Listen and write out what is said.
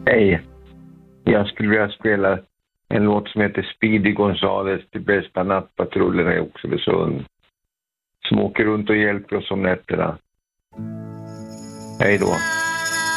Hej. Jag skulle vilja spela en låt som heter Speedy Gonzales till bästa nattpatrullerna i Oxelösund. Som åker runt och hjälper oss om nätterna. Hej då.